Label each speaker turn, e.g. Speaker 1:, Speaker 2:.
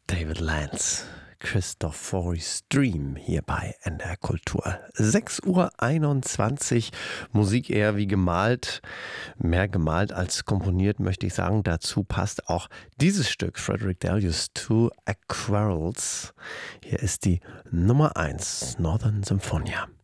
Speaker 1: David Lance, Christopher's Dream hier bei NDR Kultur. 6:21 Uhr, Musik eher wie gemalt, mehr gemalt als komponiert, möchte ich sagen. Dazu passt auch dieses Stück, Frederick Delius, Two Aquarels. Hier ist die Nummer 1, Northern Symphonia.